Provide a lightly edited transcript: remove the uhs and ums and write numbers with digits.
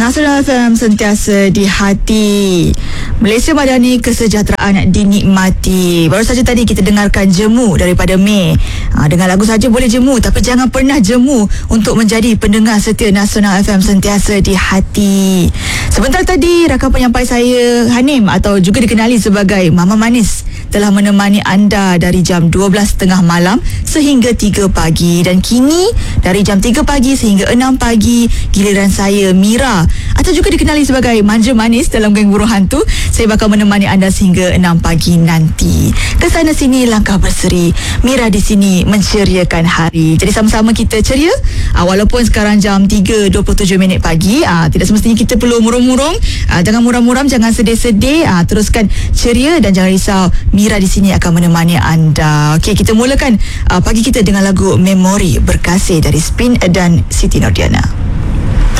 Nasional FM sentiasa di hati. Malaysia Madani, kesejahteraan dinikmati. Baru saja tadi kita dengarkan Jemu daripada May. Dengan lagu saja boleh jemu, tapi jangan pernah jemu untuk menjadi pendengar setia Nasional FM sentiasa di hati. Sebentar tadi rakan penyampai saya Hanim, atau juga dikenali sebagai Mama Manis, telah menemani anda dari jam 12.30 malam sehingga 3 pagi. Dan kini dari jam 3 pagi sehingga 6 pagi giliran saya, Mira, atau juga dikenali sebagai Manja Manis dalam geng Burung Hantu. Saya bakal menemani anda sehingga 6 pagi nanti. Kesana sini langkah berseri, Mira di sini menceriakan hari. Jadi sama-sama kita ceria. Walaupun sekarang jam 3.27 pagi, tidak semestinya kita perlu murung-murung. Jangan muram-muram, jangan sedih-sedih. Teruskan ceria dan jangan risau, Mira di sini akan menemani anda. Okey, kita mulakan pagi kita dengan lagu Memori Berkasih dari Spin dan Siti Nordiana.